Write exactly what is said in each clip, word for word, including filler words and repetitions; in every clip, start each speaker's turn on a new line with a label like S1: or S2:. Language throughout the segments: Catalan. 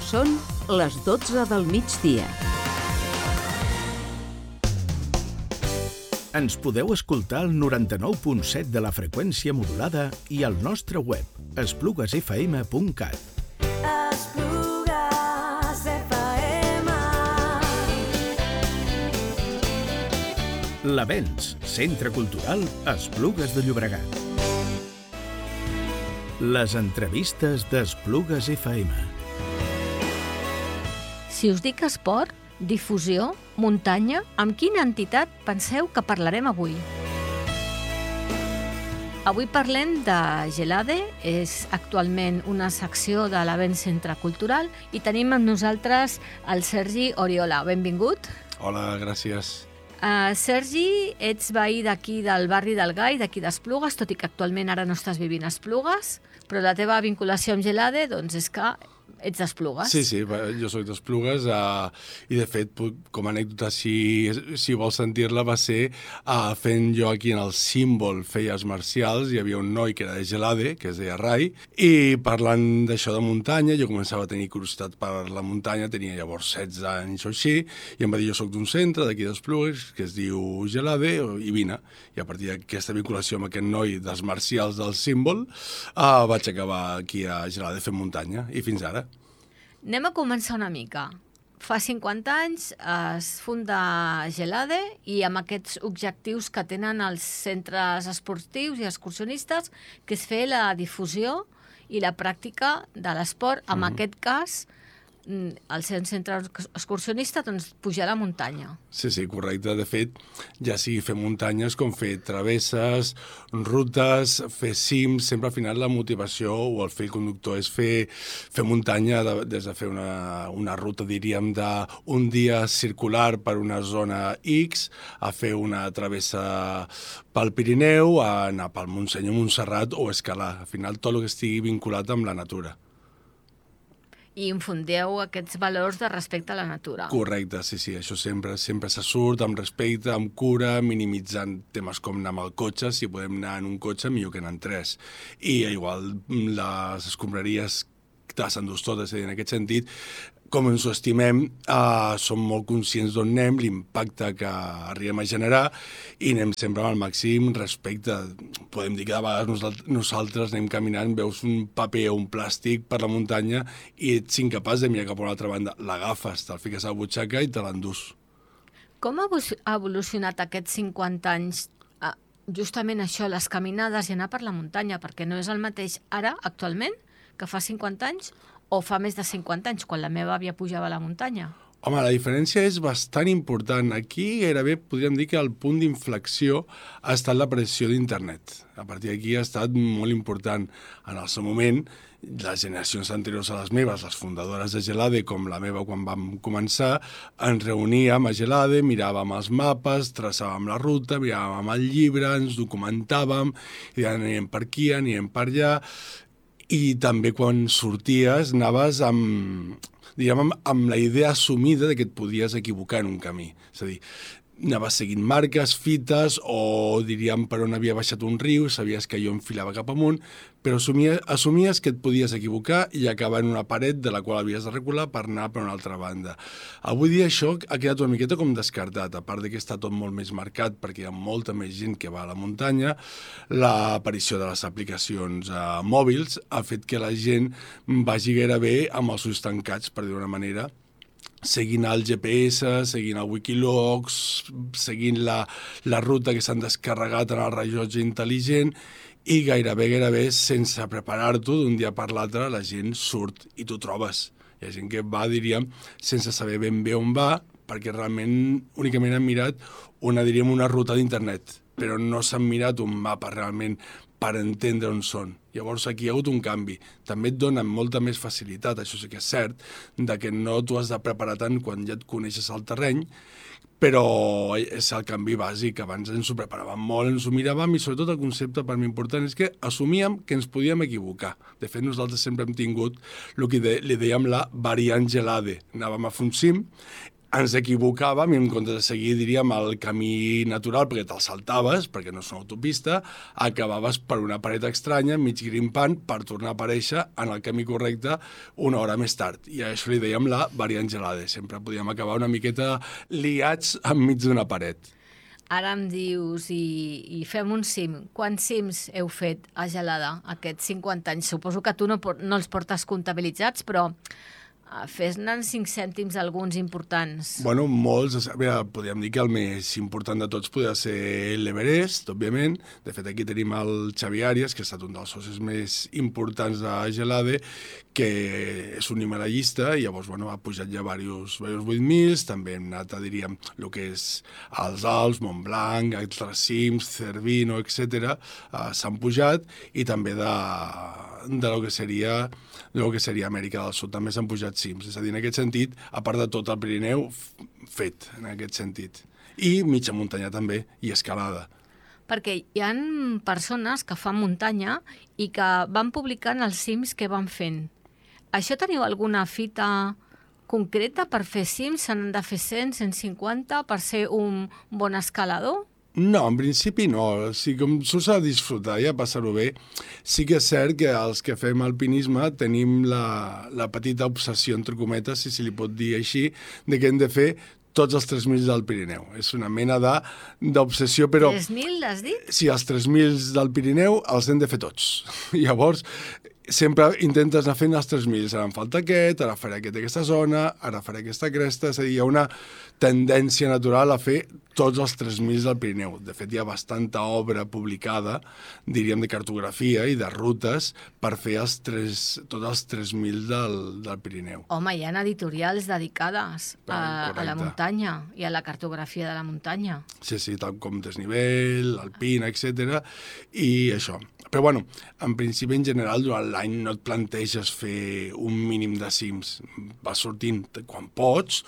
S1: Són les dotze del migdia.
S2: Ens podeu escoltar al noranta-nou punt set de la freqüència modulada i al nostre web, esplugues f m punt cat.
S3: Esplugues F M.
S2: L'Avens, Centre Cultural Esplugues de Llobregat. Les entrevistes d'Esplugues F M.
S4: Si us dic esport, difusió, muntanya, amb quina entitat penseu que parlarem avui? Avui parlem de Gelade, és actualment una secció de l'Avens Centre Cultural i tenim amb nosaltres el Sergi Oriola. Benvingut.
S5: Hola, gràcies.
S4: Uh, Sergi, ets veí d'aquí del barri del Gai, d'aquí d'Esplugues, tot i que actualment ara no estàs vivint a Esplugues, però la teva vinculació amb Gelade doncs és que ets d'Esplugues.
S5: Sí, sí, jo soc d'Esplugues uh, i de fet, com a anècdota, si, si vols sentir-la, va ser uh, fent jo aquí en el símbol feies marcials, hi havia un noi que era de Gelade, que es deia Rai, i parlant d'això de muntanya, jo començava a tenir curiositat per la muntanya, tenia llavors setze anys o així, i em va dir, jo soc d'un centre d'aquí d'Esplugues, que es diu Gelade, i vine. I a partir d'aquesta vinculació amb aquest noi dels marcials del símbol, uh, vaig acabar aquí a Gelade fent muntanya, i fins ara.
S4: Anem a començar una mica. Fa cinquanta anys es funda Gelade i amb aquests objectius que tenen els centres esportius i excursionistes, que és fer la difusió i la pràctica de l'esport, en mm-hmm. aquest cas, el centre excursionista, doncs, pujar a la muntanya.
S5: Sí, sí, correcte. De fet, ja sigui fer muntanyes com fer travesses, rutes, fer cims, sempre al final la motivació o el fil conductor és fer, fer muntanya de, des de fer una, una ruta, diríem, d'un dia circular per una zona X, a fer una travessa pel Pirineu, a anar pel Montseny o Montserrat o escalar. Al final, tot el que estigui vinculat amb la natura.
S4: I infundeu aquests valors de respecte a la natura.
S5: Correcte, sí, sí, això sempre sempre se surt amb respecte, amb cura, minimitzant temes com anar amb el cotxe, si podem anar en un cotxe millor que anar en tres. I igual les escombraries te les endús totes, és a dir, en aquest sentit, com ens ho estimem, eh, som molt conscients d'on anem, l'impacte que arribem a generar i anem sempre amb el màxim respecte. Podem dir que de vegades nosaltres anem caminant, veus un paper o un plàstic per la muntanya i ets incapaç de mirar cap a una altra banda. L'agafes, te'l fiques a la butxaca i te l'endús.
S4: Com ha evolucionat aquests cinquanta anys justament això, les caminades i anar per la muntanya? Perquè no és el mateix ara, actualment, que fa cinquanta anys, o fa més de cinquanta anys, quan la meva àvia pujava a la muntanya?
S5: Home, la diferència és bastant important. Aquí gairebé podríem dir que el punt d'inflexió ha estat l'aparició d'internet. A partir d'aquí ha estat molt important. En el seu moment, les generacions anteriors a les meves, les fundadores de Gelade, com la meva quan vam començar, ens reuníem a Gelade, miràvem els mapes, traçàvem la ruta, miràvem el llibre, ens documentàvem, i anirem per aquí, anirem per allà. I també quan sorties anaves amb, diguem, amb, amb la idea assumida de que et podies equivocar en un camí. És a dir, anaves seguint marques, fites, o diríem per on havia baixat un riu, sabies que jo enfilava cap amunt, però assumies, assumies que et podies equivocar i acabar en una paret de la qual havies de recular per anar per una altra banda. Avui dia això ha quedat una miqueta com descartat, a part de que està tot molt més marcat perquè hi ha molta més gent que va a la muntanya, l'aparició de les aplicacions eh, mòbils ha fet que la gent vagi gairebé amb els ulls tancats, per dir-ho d'una manera, seguint el G P S, seguint el Wikilogs, seguint la, la ruta que s'han descarregat en el rellotge intel·ligent i gairebé, gairebé, sense preparar-t'ho d'un dia per l'altre, la gent surt i t'ho trobes. Hi ha gent que va, diríem, sense saber ben bé on va, perquè realment únicament han mirat una, diríem, una ruta d'internet, però no s'han mirat un mapa realment per entendre on són. Llavors aquí hi ha hagut un canvi. També et donen molta més facilitat, això sí que és cert, de que no t'ho has de preparar tant quan ja et coneixes el terreny, però és el canvi bàsic. Abans ens ho preparàvem molt, ens ho miràvem i sobretot el concepte per mi important és que assumíem que ens podíem equivocar. De fet, nosaltres sempre hem tingut el que de, li dèiem la variant Gelade. Anàvem a fer un cim, ens equivocàvem i en comptes de seguir, diríem, el camí natural, perquè te'l saltaves, perquè no és una autopista, acabaves per una paret estranya, mig grimpant, per tornar a aparèixer en el camí correcte una hora més tard. I a això li dèiem la variant Gelade. Sempre podíem acabar una miqueta liats enmig d'una paret.
S4: Ara em dius, i, i fem un cim. Quants cims heu fet a Gelada aquests cinquanta anys? Suposo que tu no, no els portes comptabilitzats, però fes-ne cinc cèntims alguns importants.
S5: Bueno, molts. A veure, podríem dir que el més important de tots podria ser l'Everest, òbviament. De fet, aquí tenim el Xavi Arias, que ha estat un dels socis més importants de Gelade, que és un himalaiista, i llavors, bueno, ha pujat ja diversos, diversos vuit mil, també hem anat a, diríem, el que és els Alps, Montblanc, altres cims, Cervino, etcètera, uh, s'han pujat, i també de, de lo que seria de lo que seria Amèrica del Sud, també s'han pujat cims. És a dir, en aquest sentit, a part de tot el Pirineu, fet, en aquest sentit. I mitja muntanya també, i escalada.
S4: Perquè hi ha persones que fan muntanya i que van publicant els cims que van fent. Això teniu alguna fita concreta per fer cims? Se n'han de fer cent, cent cinquanta per ser un bon escalador?
S5: No, en principi no. O sigui, com s'ho s'ha de disfrutar i a passar-ho bé, sí que és cert que els que fem alpinisme tenim la, la petita obsessió, entre cometes, si se li pot dir així, de que hem de fer tots els tres mil del Pirineu. És una mena d'obsessió, però...
S4: tres mil, has dit?
S5: Sí, els tres mil del Pirineu els hem de fer tots. Llavors, sempre intentes anar fent els tres mil. Ara em falta aquest, ara faré aquest aquesta zona, ara faré aquesta cresta. És a dir, hi ha una tendència natural a fer tots els tres mil del Pirineu. De fet, hi ha bastanta obra publicada, diríem, de cartografia i de rutes per fer els tres, tots els tres mil del, del Pirineu.
S4: Home, hi ha editorials dedicades a, a la muntanya i a la cartografia de la muntanya.
S5: Sí, sí, tal com desnivell, alpina, etcètera, i això. Però, bueno, en principi, en general, durant l'any no et planteges fer un mínim de cims. Vas sortint quan pots,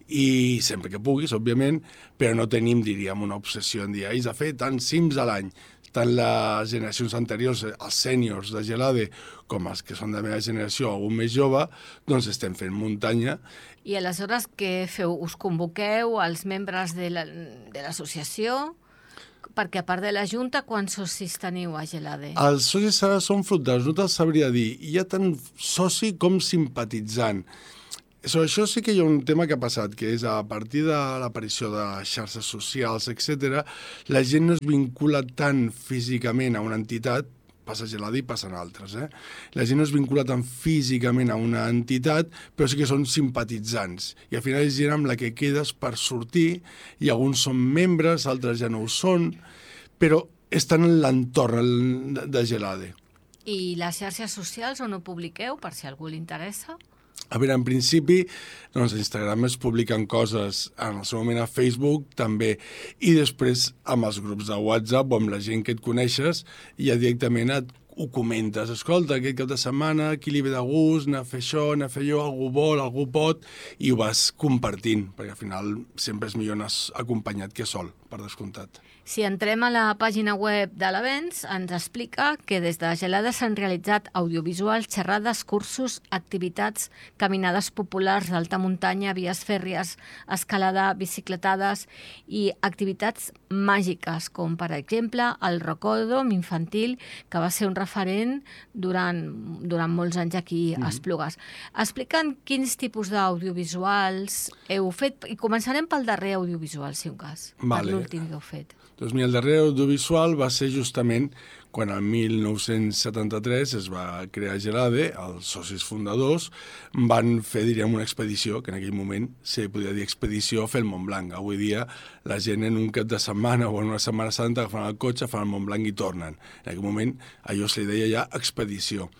S5: i sempre que puguis, òbviament, però no tenim, diríem, una obsessió en dir, haig de fer tants cims a l'any. Tant les generacions anteriors, els sèniors de Gelade, com els que són de la meva generació, algun més jove, doncs estem fent muntanya.
S4: I aleshores què feu? Us convoqueu els membres de l'associació? Perquè a part de la Junta, quants socis teniu a Gelade?
S5: Els socis ara són fruiters, no te'ls sabria dir. Hi ha tant soci com simpatitzant. Sobre això sí que hi ha un tema que ha passat, que és a partir de l'aparició de xarxes socials, etcètera, la gent no es vincula tant físicament a una entitat, passa a Gelade i passen altres, eh? La gent no es vincula tant físicament a una entitat, però sí que són simpatitzants. I al final és gent amb la que quedes per sortir, i alguns són membres, altres ja no ho són, però estan en l'entorn de Gelade.
S4: I les xarxes socials on ho publiqueu, per si a algú li interessa?
S5: A veure, en principi, doncs, a Instagram es publiquen coses, en el seu moment a Facebook també, i després amb els grups de WhatsApp o amb la gent que et coneixes, ja directament et ho comentes. Escolta, aquest cap de setmana, qui li ve de gust, anar a fer això, anar a fer allò, algú vol, algú pot, i ho vas compartint, perquè al final sempre és millor anar acompanyat que sol, per descomptat.
S4: Si entrem a la pàgina web de l'Avenç, ens explica que des de Gelada s'han realitzat audiovisuals, xerrades, cursos, activitats, caminades populars d'alta muntanya, vies fèrries, escalada, bicicletades i activitats màgiques, com per exemple el rocòdrom infantil, que va ser un referent durant, durant molts anys aquí a Esplugues. Explica'ns quins tipus d'audiovisuals heu fet, i començarem pel darrer audiovisual, si un cas,
S5: vale.
S4: Per l'últim que heu fet.
S5: Doncs mira, el darrer audiovisual va ser justament quan el mil nou-cents setanta-tres es va crear Gelade, els socis fundadors van fer, diríem, una expedició, que en aquell moment se podia dir expedició a fer el Montblanc. Avui dia la gent en un cap de setmana o en una setmana santa agafen el cotxe, fan el Montblanc i tornen. En aquell moment allò se li deia ja expedició.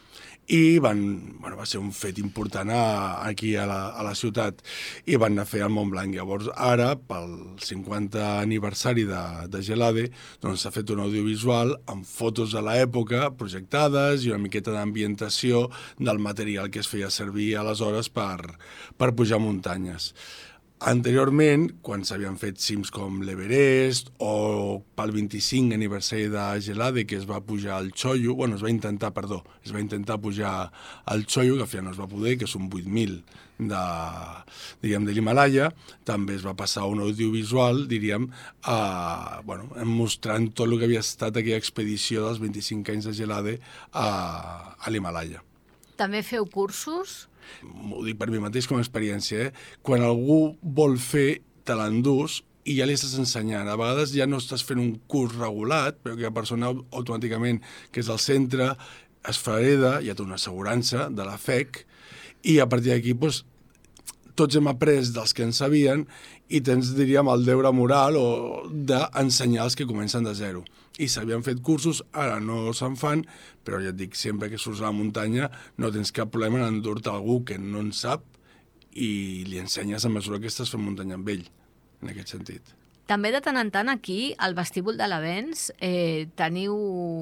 S5: I van, bueno, va ser un fet important a, aquí a la, a la ciutat, i van anar a fer el Montblanc. Llavors, ara, pel cinquanta aniversari de, de Gelade, doncs s'ha fet un audiovisual amb fotos de l'època projectades i una miqueta d'ambientació del material que es feia servir aleshores per, per pujar muntanyes. Anteriorment, quan s'havien fet cims com l'Everest o pel vint-i-cinc aniversari de Gelade, que es va pujar al Choyu, bueno, es va intentar, perdó, es va intentar pujar al Choyu, que al final no es va poder, que són vuit mil de, diríem, de l'Himalaya, també es va passar un audiovisual, diríem, a, bueno, mostrant tot el que havia estat aquella expedició dels vint-i-cinc anys de Gelade a, a l'Himalaya.
S4: També feu cursos?
S5: M'ho dic per mi mateix com a experiència, eh? Quan algú vol fer, te l'endús i ja li estàs ensenyant. A vegades ja no estàs fent un curs regulat, però que la persona automàticament, que és al centre, es fareda, ja té una assegurança de la F E C, i a partir d'aquí doncs, tots hem après dels que en sabien i tens, diríem, el deure moral o d'ensenyar els que comencen de zero. I s'havien fet cursos, ara no se'n fan, però ja et dic, sempre que surts a la muntanya no tens cap problema en endur-te algú que no en sap i li ensenyes a mesura que estàs fent muntanya amb ell, en aquest sentit.
S4: També de tant en tant aquí, al vestíbul de l'Avenç, eh, teniu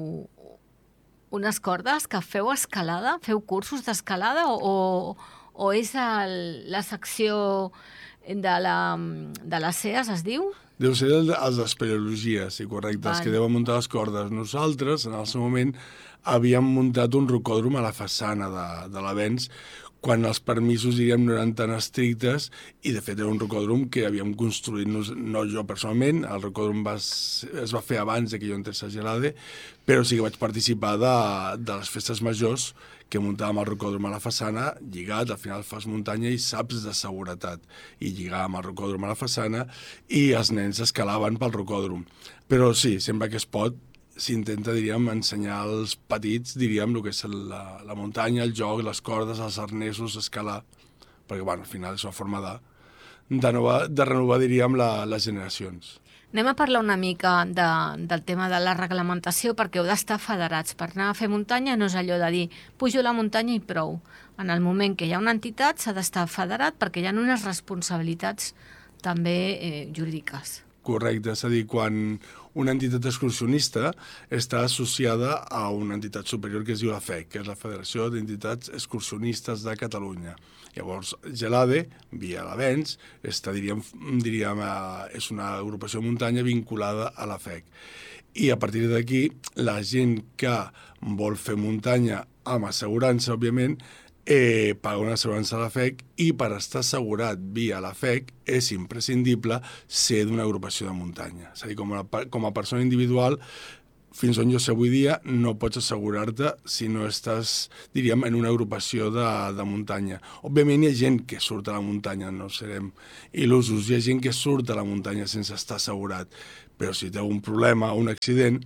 S4: unes cordes que feu escalada, feu cursos d'escalada o, o, o és el, la secció de la, de les C E A S, es diu?
S5: Deu ser el, els d'espeleologia, sí, correcte, els que deuen muntar les cordes. Nosaltres, en el seu moment, havíem muntat un rocòdrom a la façana de, de l'Avenç, quan els permisos, diríem, no eren tan estrictes, i de fet era un rocòdrom que havíem construït, no jo personalment, el rocòdrom va, es va fer abans que jo entrés a Gelade, però sí que vaig participar de, de les festes majors que muntàvem el rocòdrom a la façana, lligat, al final fas muntanya i saps de seguretat. I lligàvem el rocòdrom a la façana i els nens escalaven pel rocòdrom. Però sí, sempre que es pot, s'intenta, diríem, ensenyar als petits, diríem, el que és la, la muntanya, el joc, les cordes, els arnesos, escalar, perquè, bueno, al final és una forma de, de, nova, de renovar, diríem, la, les generacions.
S4: Anem a parlar una mica de, del tema de la reglamentació, perquè heu d'estar federats. Per anar a fer muntanya no és allò de dir pujo la muntanya i prou. En el moment que hi ha una entitat s'ha d'estar federat perquè hi ha unes responsabilitats també eh, jurídiques.
S5: Correcte, és a dir, quan una entitat excursionista està associada a una entitat superior que es diu la F E C, que és la Federació d'Entitats Excursionistes de Catalunya. Llavors, Gelade, via l'Avenç, està, diríem, diríem, és una agrupació de muntanya vinculada a la F E C. I a partir d'aquí, la gent que vol fer muntanya amb assegurança, òbviament, Eh, paga una assegurança a la F E C i per estar assegurat via la F E C és imprescindible ser d'una agrupació de muntanya. És a dir, com a, com a persona individual, fins on jo sé avui dia, no pots assegurar-te si no estàs, diríem, en una agrupació de, de muntanya. Òbviament hi ha gent que surt a la muntanya, no serem il·lusos, hi ha gent que surt a la muntanya sense estar assegurat, però si té un problema o un accident,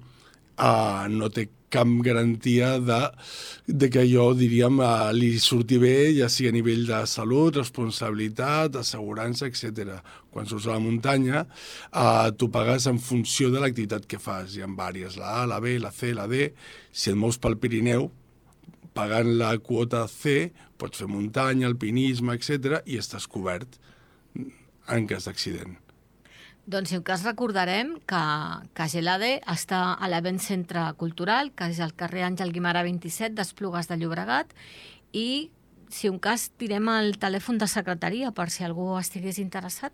S5: eh, no té cap garantia de, de que jo, diríem, eh, li surti bé, ja sigui a nivell de salut, responsabilitat, assegurança, etcètera. Quan surts a la muntanya, eh, tu pagues en funció de l'activitat que fas. Hi ha diverses, la A, la B, la C, la D. Si et mous pel Pirineu, pagant la quota C, pots fer muntanya, alpinisme, etcètera, i estàs cobert en cas d'accident.
S4: Doncs si en cas recordarem que, que Gelade està a l'Avenç Centre Cultural, que és al carrer Àngel Guimerà vint-i-set d'Esplugues de Llobregat, i si en cas tirem el telèfon de secretaria per si algú estigués interessat.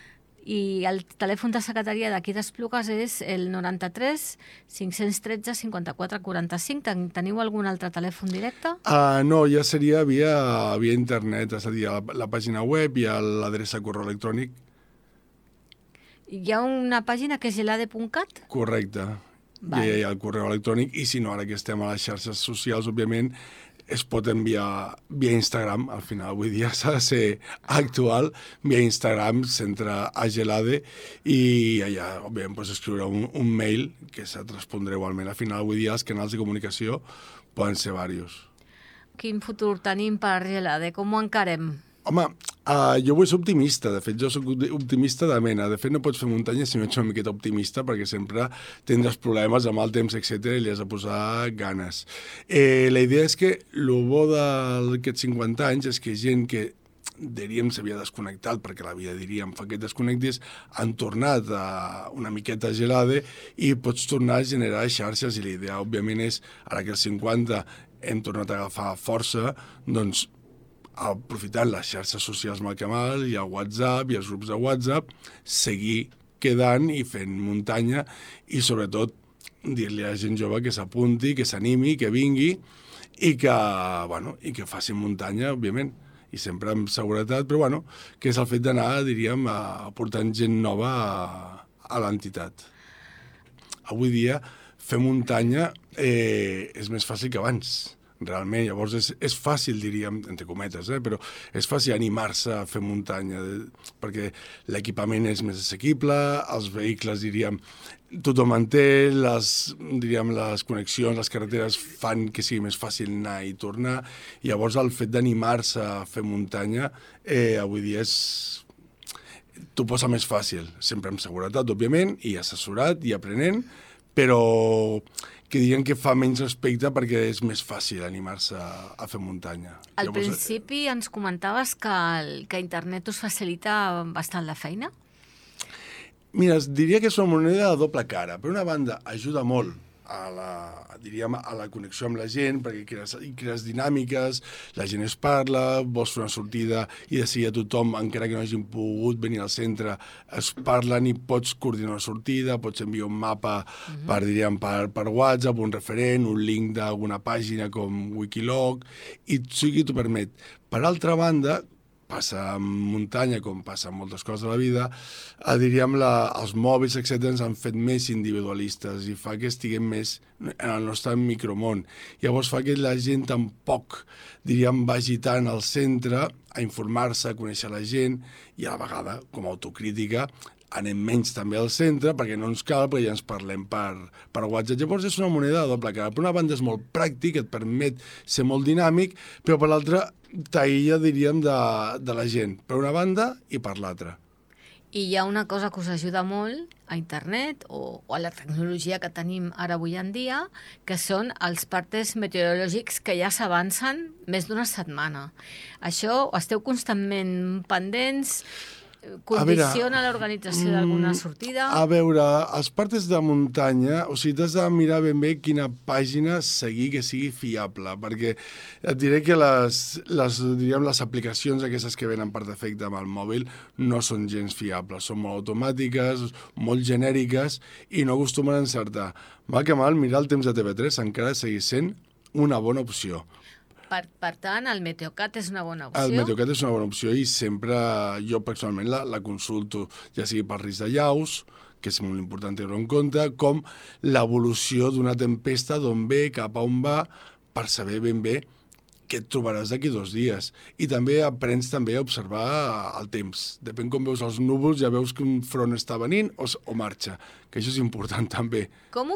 S4: I el telèfon de secretaria d'aquí d'Esplugues és el noranta-tres cinc-cents tretze cinquanta-quatre quaranta-cinc. Ten, teniu algun altre telèfon directe?
S5: Uh, no, ja seria via, via internet, és a dir, a la, la pàgina web i a l'adreça correu electrònic.
S4: Hi ha una pàgina que és gelade punt cat?
S5: Correcte.
S4: Vale.
S5: I hi ha el correu electrònic, i si no, ara que estem a les xarxes socials, òbviament, es pot enviar via Instagram, al final, avui dia s'ha de ser actual, via Instagram, centre a Gelade, i allà, òbviament, pots escriure un, un mail que se't respondrà igualment. Al final, avui dia, els canals de comunicació poden ser diversos.
S4: Quin futur tenim per Gelade? Com ho encarem?
S5: Home, uh, jo vull ser optimista. De fet, jo soc optimista de mena. De fet, no pots fer muntanya si no ets una miqueta optimista, perquè sempre tindràs problemes amb el temps, etcètera, i li has de posar ganes. Eh, la idea és que el bo d'aquests cinquanta anys és que gent que diríem s'havia desconnectat, perquè la vida, diríem, fa que et desconnectis, han tornat a una miqueta a Gelade i pots tornar a generar xarxes, i la idea, òbviament, és, ara que els cinquanta hem tornat a agafar força, doncs aprofitant les xarxes socials amb el Camal, i el WhatsApp, i els grups de WhatsApp, seguir quedant i fent muntanya, i sobretot dir-li a la gent jove que s'apunti, que s'animi, que vingui, i que, bueno, i que facin muntanya, òbviament, i sempre amb seguretat, però bueno, que és el fet d'anar, diríem, a, portant gent nova a, a l'entitat. Avui dia, fer muntanya eh, és més fàcil que abans, realment. Llavors és, és fàcil, diríem, entre cometes, eh? però és fàcil animar-se a fer muntanya, eh? perquè l'equipament és més assequible, els vehicles, diríem, tothom en té, les, diríem, les connexions, les carreteres fan que sigui més fàcil anar i tornar, i llavors el fet d'animar-se a fer muntanya eh, avui dia és... t'ho posa més fàcil, sempre amb seguretat, òbviament, i assessorat, i aprenent, però que diuen que fa menys respecte perquè és més fàcil animar-se a, a fer muntanya.
S4: Al
S5: Llavors,
S4: principi ens comentaves que, el, que internet us facilita bastant la feina?
S5: Mira, diria que és una moneda de doble cara. Per una banda, ajuda molt a la, diríem, a la connexió amb la gent, perquè crees, crees dinàmiques, la gent es parla, vols fer una sortida i de seguida tothom, encara que no hagin pogut venir al centre, es parlen i pots coordinar una sortida, pots enviar un mapa uh-huh. per, diríem, per, per WhatsApp, un referent, un link d'alguna pàgina com Wikiloc, i sigui t'ho permet. Per altra banda, passa en muntanya, com passa en moltes coses de la vida, eh, diríem, la, els mòbils, etcètera, ens han fet més individualistes i fa que estiguem més en el nostre micromón. Llavors fa que la gent tampoc, diríem, vagi tant al centre a informar-se, a conèixer la gent, i a la vegada, com a autocrítica, anem menys també al centre, perquè no ens cal, perquè ja ens parlem per, per WhatsApp. Llavors és una moneda de doble cara. Per una banda és molt pràctic, et permet ser molt dinàmic, però per l'altra t'aïlla, diríem, de, de la gent, per una banda i per l'altra.
S4: I hi ha una cosa que us ajuda molt a internet o, o a la tecnologia que tenim ara avui en dia, que són els partes meteorològics que ja s'avancen més d'una setmana. Això, esteu constantment pendents? Condiciona l'organització d'alguna sortida?
S5: A veure, els partes de muntanya, o sigui, t'has de mirar ben bé quina pàgina seguir que sigui fiable, perquè et diré que les, les, diríem, les aplicacions aquestes que venen per defecte amb el mòbil no són gens fiables, són molt automàtiques, molt genèriques i no acostumen a encertar. Mal que mal, mirar el temps de T V tres encara segueix sent una bona opció.
S4: Per, per tant, el Meteocat és una bona opció?
S5: El Meteocat és una bona opció i sempre jo personalment la, la consulto, ja sigui per risc de llaus, que és molt important tenir-ho en compte, com l'evolució d'una tempesta, d'on ve, cap a on va, per saber ben bé què et trobaràs d'aquí dos dies. I també aprens també a observar el temps. Depèn com veus els núvols, ja veus que un front està venint o, o marxa, que això és important també.
S4: Com